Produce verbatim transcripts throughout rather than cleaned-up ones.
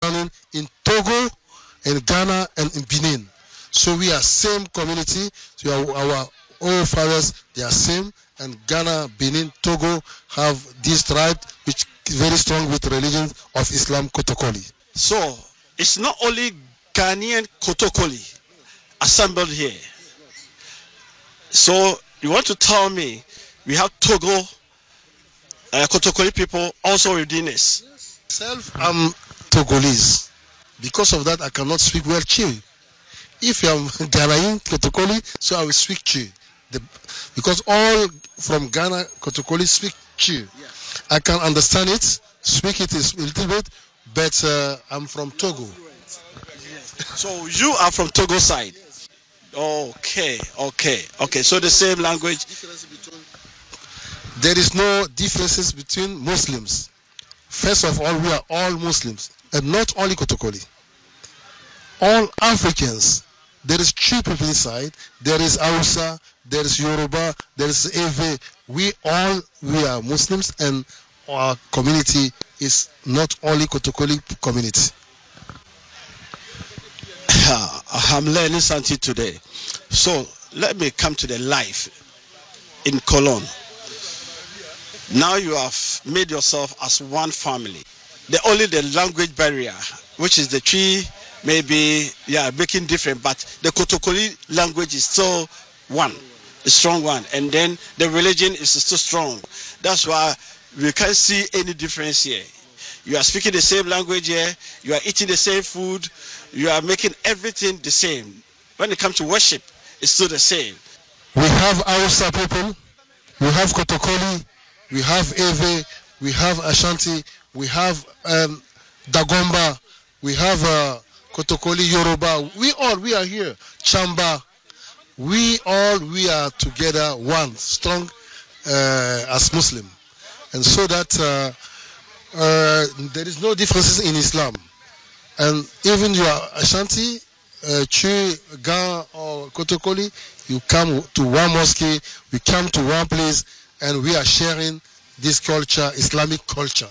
learning in Togo, in Ghana, and in Benin. So we are same community. So our, our old fathers, they are same. And Ghana, Benin, Togo have this tribe which is very strong with religion of Islam, Kotokoli. So it's not only Ghanaian Kotokoli assembled here. So you want to tell me we have Togo, uh, Kotokoli people also within us? Myself, I'm Togolese. Because of that, I cannot speak well Chi. If I'm Ghanaian Kotokoli, so I will speak Chi. The, because all from Ghana, Kotokoli speak Chi. I can understand it, speak it a little bit, but uh, I'm from Togo. So you are from Togo side? Okay, okay, okay. So the same language. There is no differences between Muslims. First of all, we are all Muslims, and not only Kotokoli. All Africans. There is Chi people inside. There is Hausa. There is Yoruba. There is Ewe. We all we are Muslims, and our community is not only Kotokoli community. I'm learning something today. So let me come to the life in Cologne. Now you have made yourself as one family. The only the language barrier, which is the tree, maybe yeah, making different, but the Kotokoli language is still one, a strong one, and then the religion is still strong. That's why we can't see any difference here. You are speaking the same language here, you are eating the same food, you are making everything the same. When it comes to worship, it's still the same. We have Hausa people, we have Kotokoli, we have Ewe, we have Ashanti, we have um, Dagomba, we have uh, Kotokoli, Yoruba. We all, we are here. Chamba. We all, we are together one, strong uh, as Muslim. And so that uh, uh, there is no differences in Islam. And even you are Ashanti, uh, Chi, Ga, or Kotokoli, you come to one mosque, we come to one place, and we are sharing this culture, Islamic culture.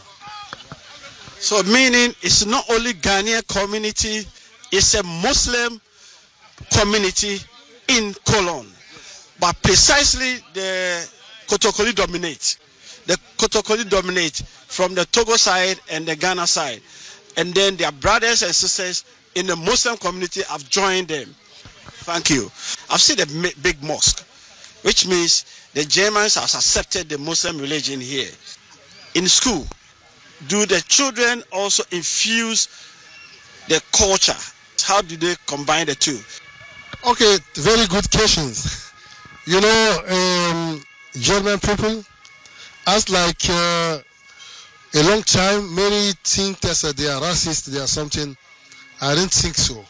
So meaning it's not only Ghanaian community, it's a Muslim community in Cologne. But precisely the Kotokoli dominate. The Kotokoli dominate from the Togo side and the Ghana side. And then their brothers and sisters in the Muslim community have joined them. Thank you. I've seen a big mosque, which means the Germans have accepted the Muslim religion here. In school, do the children also infuse the culture? How do they combine the two? Okay, very good questions. You know, um, German people, as like uh, a long time, many think that uh, they are racist, they are something. I don't think so.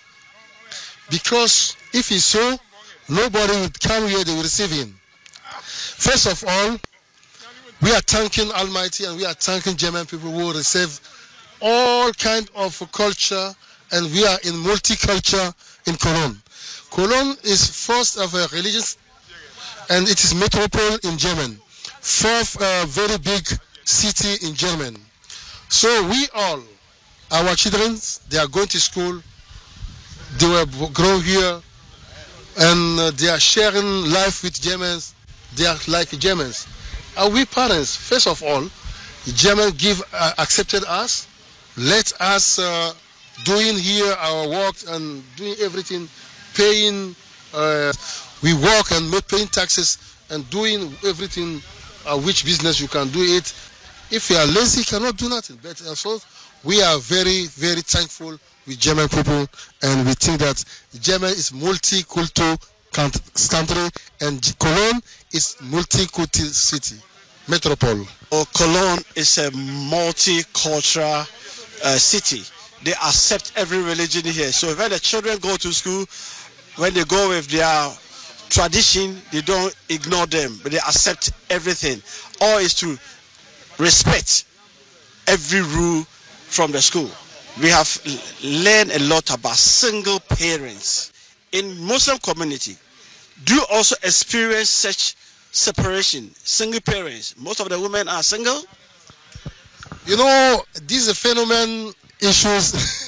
Because if it's so, nobody would come here, they will receive him. First of all, we are thanking Almighty and we are thanking German people who receive all kind of culture, and we are in multicultural in Cologne. Cologne is first of a religious, and it is metropole in German. Fourth uh, very big city in German. So we all, our children, they are going to school, they were grown here, and uh, they are sharing life with Germans. They are like Germans. And we parents, first of all, Germans give uh, accepted us, let us uh, doing here our work and doing everything, paying. Uh, we work and make paying taxes and doing everything. Uh, which business you can do it. If you are lazy, you cannot do nothing. But also, we are very, very thankful with German people, and we think that German is multicultural country, and Cologne is multicultural city, metropole. Oh, Cologne is a multicultural uh, city. They accept every religion here. So when the children go to school, when they go with their tradition, they don't ignore them, but they accept everything. All is to respect every rule from the school. We have learned a lot about single parents in Muslim community. Do you also experience such separation, single parents? Most of the women are single. You know, these phenomenon issues